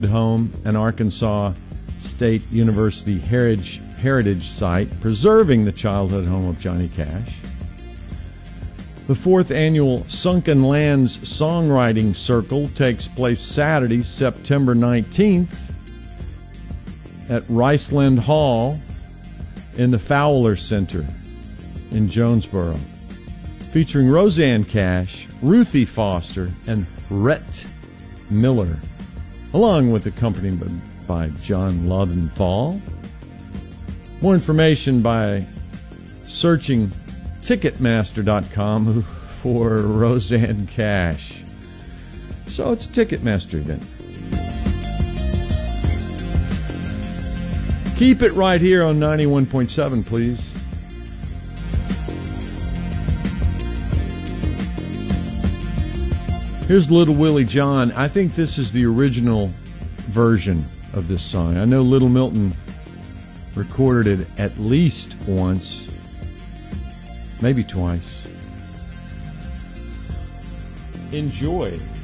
home, an Arkansas State University heritage site preserving the childhood home of Johnny Cash. The 4th annual Sunken Lands Songwriting Circle takes place Saturday, September 19th at Riceland Hall in the Fowler Center in Jonesboro, featuring Rosanne Cash, Ruthie Foster, and Rhett Miller, along with accompaniment by John Lodenthal. More information by searching Ticketmaster.com for Rosanne Cash. So it's Ticketmaster then. Keep it right here on 91.7, please. Here's Little Willie John. I think this is the original version of this song. I know Little Milton recorded it at least once, maybe twice. Enjoy.